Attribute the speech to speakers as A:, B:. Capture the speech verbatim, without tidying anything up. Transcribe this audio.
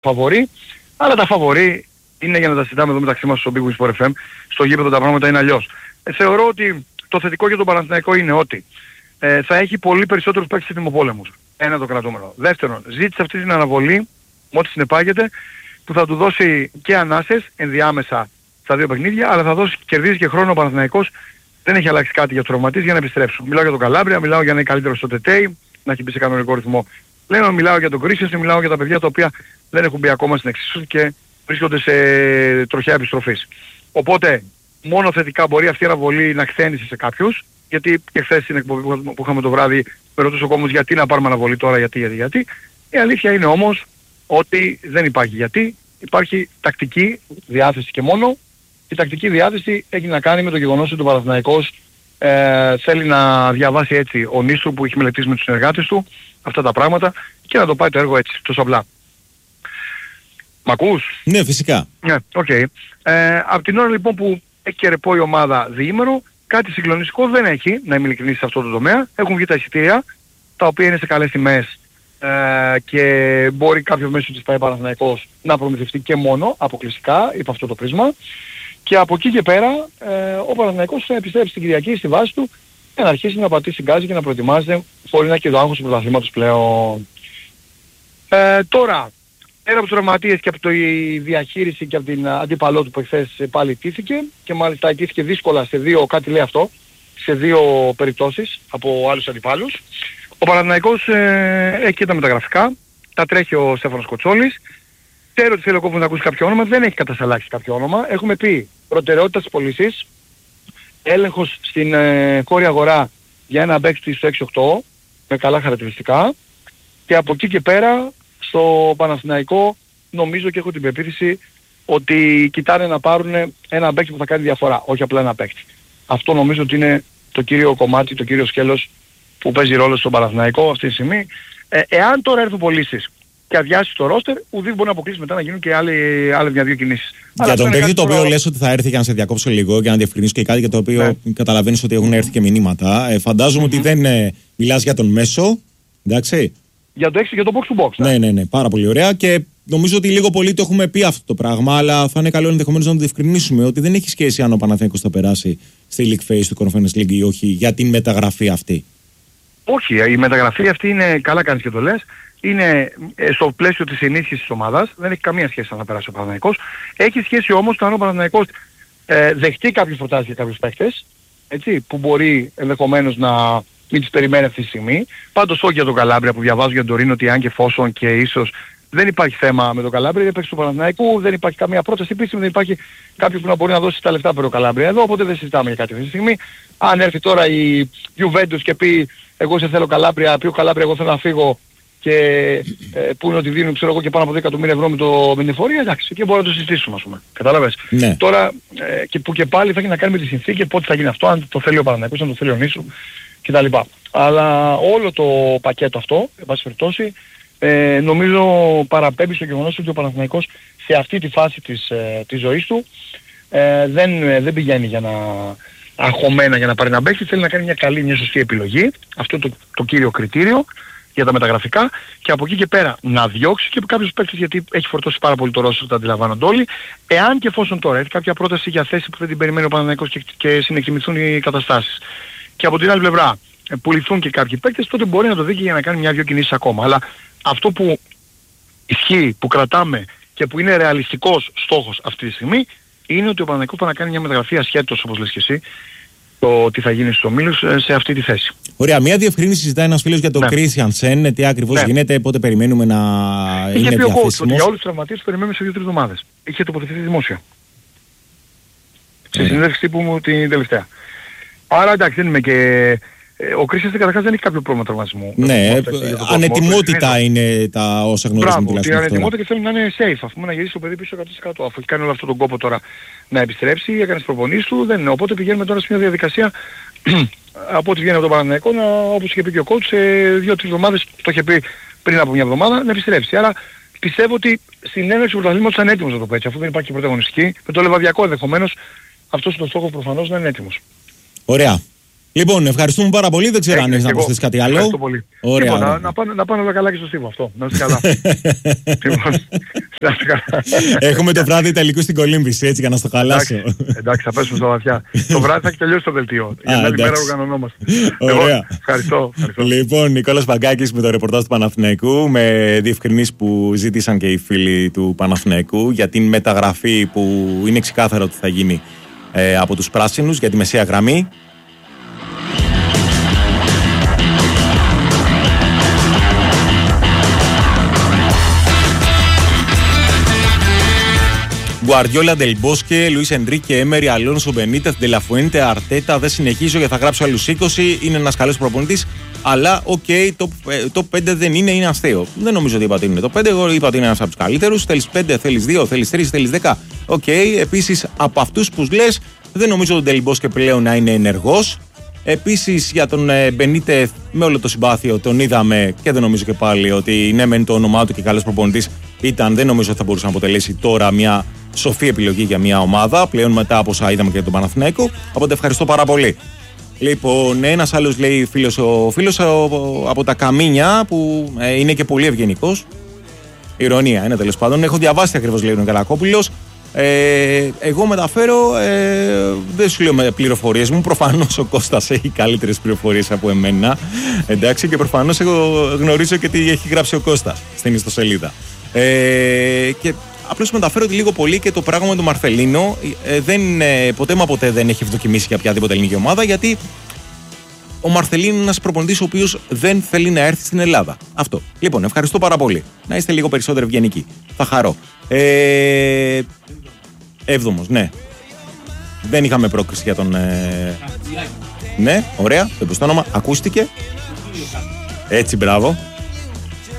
A: φαβορί, αλλά τα φαβορί είναι για να τα συζητάμε εδώ μεταξύ μας στο Big Wings εφ εμ. Στο γήπεδο τα πράγματα είναι αλλιώς. Ε, θεωρώ ότι το θετικό για τον Παναθηναϊκό είναι ότι ε, θα έχει πολύ περισσότερους παίκτες ετοιμοπόλεμους. Ένα το κρατούμενο. Δεύτερον, ζήτησε αυτή την αναβολή, με ό,τι συνεπάγεται, που θα του δώσει και ανάσες ενδιάμεσα στα δύο παιχνίδια, αλλά θα δώσει, κερδίζει και χρόνο ο Παναθηναϊκός. Δεν έχει αλλάξει κάτι για τους τραυματίες για να επιστρέψουν. Μιλάω για τον Καλάμπρια, μιλάω για να είναι καλύτερο στο Τετέι, να έχει μπει σε κανονικό ρυθμό. Λέω, μιλάω για τον Κρίσιας, μιλάω για τα παιδιά τα οποία δεν έχουν μπει ακόμα στην εξίσωση και βρίσκονται σε τροχιά επιστροφής. Οπότε, μόνο θετικά μπορεί αυτή η αναβολή να χθένησε σε κάποιους, γιατί και χθες στην εκπομπή που είχαμε το βράδυ με ρωτούσε ο κόσμος γιατί να πάρουμε αναβολή τώρα, γιατί, γιατί, γιατί. Η αλήθεια είναι όμως ότι δεν υπάρχει γιατί, υπάρχει τακτική διάθεση και μόνο. Η τακτική διάθεση έχει να κάνει με το γεγονός ότι ο Παναθηναϊκός ε, θέλει να διαβάσει έτσι ο Νίστρου που έχει μελετήσει με τους συνεργάτες του αυτά τα πράγματα και να το πάει το έργο έτσι, τόσο απλά. Μ' ακούς?
B: Ναι, φυσικά.
A: Ναι, οκ. Okay. Ε, από την ώρα λοιπόν που έχει και ρεπό η ομάδα διήμερο, κάτι συγκλονιστικό δεν έχει, να είμαι ειλικρινής σε αυτό το τομέα. Έχουν βγει τα εισιτήρια, τα οποία είναι σε καλές τιμές ε, και μπορεί κάποιο μέσο της ΠΑΕ Παναθηναϊκός να προμηθευτεί και μόνο, αποκλειστικά, υπό αυτό το πρίσμα. Και από εκεί και πέρα ε, ο Παναθηναϊκός θα επιστρέψει την Κυριακή στη βάση του και να αρχίσει να πατήσει γκάζι και να προετοιμάζεται χωρίς να έχει και το άγχος του πρωταθλήματος πλέον. Ε, τώρα, πέρα από τους τραυματίες και από τη διαχείριση και από την αντίπαλό του που εχθές πάλι τύθηκε και μάλιστα ετήθηκε δύσκολα σε δύο, κάτι λέει αυτό, σε δύο περιπτώσεις από άλλους αντιπάλους. Ο Παναθηναϊκός ε, έχει και τα μεταγραφικά, τα τρέχει ο Στέφανος Κοτσόλης. Ξέρω ότι θέλει ο κόσμος να ακούσει κάποιο όνομα, δεν έχει κατασταλάξει κάποιο όνομα. Έχουμε πει προτεραιότητα της πωλήσης, έλεγχος στην ε, κόρη αγορά για ένα παίκτη στο έξι οκτώ με καλά χαρακτηριστικά και από εκεί και πέρα στο Παναθηναϊκό νομίζω και έχω την πεποίθηση ότι κοιτάνε να πάρουν ένα παίκτη που θα κάνει διαφορά, όχι απλά ένα παίκτη. Αυτό νομίζω ότι είναι το κύριο κομμάτι, το κύριο σκέλος που παίζει ρόλο στον Παναθηναϊκό αυτή τη στιγμή. Ε, εάν τώρα έρθουν πωλήσεις και αδειάσει το ρόστερ, ουδής μπορεί να αποκλείσει μετά να γίνουν και άλλες μια-δύο κινήσεις.
B: Για τον παίκτη το οποίο λες ότι θα έρθει, για να σε διακόψω λίγο και να διευκρινίσω και κάτι για το οποίο ναι. Καταλαβαίνεις ότι έχουν έρθει και μηνύματα. Ε, φαντάζομαι mm-hmm. ότι δεν ε, μιλάς για τον μέσο, εντάξει.
A: Για το έξι και το box to box.
B: Ναι, ναι, ναι, πάρα πολύ ωραία και νομίζω ότι λίγο πολύ το έχουμε πει αυτό το πράγμα, αλλά θα είναι καλό ενδεχομένως να το διευκρινίσουμε ότι δεν έχει σχέση αν ο Παναθηναϊκός θα περάσει στη League Phase του Conference League ή όχι για την μεταγραφή αυτή.
A: Όχι, η μεταγραφή αυτή είναι, καλά κάνεις και το λες, είναι στο πλαίσιο της ενίσχυσης της ομάδας, δεν έχει καμία σχέση αν θα περάσει ο Παναθηναϊκός. Έχει σχέση όμως το αν ο Παναθηναϊκός ε, δεχτεί κάποιες προτάσεις για κάποιους παίκτες, έτσι, που μπορεί ενδεχομένως να μην τις περιμένει αυτή τη στιγμή. Πάντως όχι για τον Καλάμπρια που διαβάζω για τον Τωρίνο ότι αν και εφόσον και ίσως δεν υπάρχει θέμα με τον Καλάμπρια, δεν παίξει του Παναθηναϊκού, δεν υπάρχει καμία πρόταση επίσημη, δεν υπάρχει κάποιος που να μπορεί να δώσει τα λεφτά per ο Καλάμπρια εδώ, οπότε δεν συζητάμε για κάτι αυτή τη στιγμή. Αν έρθει τώρα η Juventus και πει εγώ σε θέλω Καλάμπρια, πει ο Καλάμπρια εγώ θέλω να φύγω και ε, που είναι ότι δίνουν ξέρω εγώ και πάνω από δέκα εκατομμύρια ευρώ με, το, με την εφορία, εντάξει, εκεί μπορούμε να το συζητήσουμε ας πούμε. Κατάλαβες. Ναι. Τώρα ε, και που και πάλι θα έχει να κάνει με τη συνθήκη, πότε θα γίνει αυτό, αν το θέλει ο Παναθηναϊκός, αν το θέλει ο Νήσου κτλ. Αλλά όλο το πακέτο αυτό, εν πάση περιπτώσει, ε, νομίζω παραπέμπει στο γεγονός ότι ο Παναθηναϊκός σε αυτή τη φάση της, ε, της ζωής του ε, δεν, ε, δεν πηγαίνει για να αγχωμένα για να πάρει ένα παίκτη, θέλει να κάνει μια καλή, μια σωστή επιλογή. Αυτό είναι το, το κύριο κριτήριο για τα μεταγραφικά και από εκεί και πέρα να διώξει και κάποιους παίκτες γιατί έχει φορτώσει πάρα πολύ το ρόστερ, τα αντιλαμβάνονται όλοι. Εάν και εφόσον τώρα έχει κάποια πρόταση για θέση που δεν την περιμένει ο Παναθηναϊκός και, και συνεκτιμηθούν οι καταστάσεις και από την άλλη πλευρά πουληθούν και κάποιοι παίκτες, τότε μπορεί να το δει και για να κάνει μια-δυο κινήσεις ακόμα. Αλλά αυτό που ισχύει, που κρατάμε και που είναι ρεαλιστικός στόχος αυτή τη στιγμή είναι ότι ο Παναθηναϊκός θα να κάνει μια μεταγραφή ασχέτως όπως λες και εσύ το τι θα γίνει στους ομίλους σε αυτή τη θέση.
B: Ωραία, μια διευκρίνηση ζητάει ένας φίλος για τον Κρίστιανσεν, τι ακριβώς ναι. γίνεται, πότε περιμένουμε να
A: Είχε
B: είναι διαθέσιμος.
A: Ότι για όλους τους τραυματίες περιμένουμε σε δύο-τρεις εβδομάδες. Είχε τοποθετηθεί δημόσια. Στη συνέντευξη τύπου μου την τελευταία. Άρα εντάξει δεν είμαι και... Ο Κρίστιανσεν καταρχάς δεν έχει κάποιο πρόβλημα τραυματισμού.
B: Ναι, ανετοιμότητα είναι τα όσα γνωρίζουμε τουλάχιστον.
A: Μπράβο, ανετοιμότητα και θέλει να είναι safe. Αφού να γυρίσει το παιδί πίσω εκατό τοις εκατό. Αφού έχει κάνει όλο αυτόν τον κόπο τώρα να επιστρέψει, έκανε τις προπονήσεις του, δεν είναι. Οπότε πηγαίνουμε τώρα σε μια διαδικασία από ό,τι βγαίνει από τον Παναθηναϊκό, όπως είχε πει και ο coach, σε δύο-τρεις εβδομάδες, το είχε πει πριν από μια εβδομάδα, να επιστρέψει. Άρα πιστεύω ότι στην έναρξη του πρωταθλήματος θα είναι έτοιμος να το πω έτσι, αφού δεν υπάρχει πρωταγωνιστική. Με το λεβαδιακό ενδεχομένως αυτός είναι ο στόχος προφανώς να είναι έτοιμος.
B: Ωραία. Λοιπόν, ευχαριστούμε πάρα πολύ. Δεν ξέρω αν έχεις να προσθέσεις κάτι άλλο.
A: Ευχαριστώ πολύ.
B: Ωραία,
A: λοιπόν,
B: ωραία.
A: Να, να, πάνε, να πάνε όλα καλά και στο Στίβο αυτό. Να είστε καλά. Λοιπόν, να είστε καλά.
B: Έχουμε το βράδυ τελικού στην κολύμβηση, έτσι, για να στο χαλάσω.
A: Εντάξει, εντάξει, θα πέσουμε στα βαθιά. Το βράδυ θα έχει τελειώσει το δελτίο. Για την άλλη μέρα οργανωνόμαστε.
B: Ωραία.
A: Λοιπόν, ευχαριστώ, ευχαριστώ.
B: Λοιπόν, Νικόλας Παγκάκης με το ρεπορτάζ του Παναθηναϊκού, με διευκρινήσεις που ζήτησαν και οι φίλοι του Παναθηναϊκού για την μεταγραφή που είναι ξεκάθαρο ότι θα γίνει ε, από τους πράσινους για τη μεσαία γραμμή. Γκουαρδιόλα, Ντελ Μπόσκε, Λουίς Ενρίκε, Έμερι, Αλόνσο, Μπενίτεθ, Ντελαφουέντε, Αρτέτα. Δεν συνεχίζω γιατί θα γράψω άλλους είκοσι. Είναι ένας καλός προπονητής. Αλλά, οκ, okay, το top πέντε δεν είναι, είναι αστείο. Δεν νομίζω ότι είπα ότι είναι το πέντε. Εγώ είπα ότι είναι ένας από τους καλύτερους. Θέλεις πέντε, θέλεις δύο, θέλεις τρία, θέλεις δέκα. Οκ. Okay. Επίσης, από αυτούς που λες, δεν νομίζω ότι ο Ντελ Μπόσκε πλέον να είναι ενεργός. Επίσης, για τον Μπενίτεθ, με όλο το συμπάθειο, τον είδαμε και δεν νομίζω και πάλι ότι ναι, μεν το όνομά του και καλός προπονητής ήταν. Δεν νομίζω ότι θα μπορούσε να αποτελέσει τώρα μια σοφή επιλογή για μια ομάδα, πλέον μετά από όσα είδαμε και για τον Παναθηναϊκό. Οπότε ευχαριστώ πάρα πολύ. Λοιπόν, ένας άλλος λέει φίλος, ο φίλος από τα Καμίνια που ε, είναι και πολύ ευγενικός. Ηρωνία είναι τέλος πάντων. Έχω διαβάσει ακριβώς, λέει ο Καλακόπουλος. Ε, εγώ μεταφέρω, ε, δεν σου λέω με πληροφορίες μου. Προφανώς ο Κώστας έχει καλύτερες πληροφορίες από εμένα. Εντάξει, και προφανώς εγώ γνωρίζω και τι έχει γράψει ο Κώστας στην ιστοσελίδα. Ε, και απλώς μεταφέρω ότι λίγο πολύ και το πράγμα με τον Μαρθελίνο ε, δεν, ε, ποτέ μα ποτέ δεν έχει ευδοκιμήσει για οποιαδήποτε ελληνική ομάδα, γιατί ο Μαρθελίνο είναι ένας προπονητής ο οποίος δεν θέλει να έρθει στην Ελλάδα. Αυτό. Λοιπόν, ευχαριστώ πάρα πολύ. Να είστε λίγο περισσότερο ευγενικοί. Θα χαρώ. Ε, έβδομος, ναι. Δεν είχαμε πρόκριση για τον... Ε... Ναι, ωραία. Το είπες το όνομα. Ακούστηκε. Έτσι, μπράβο.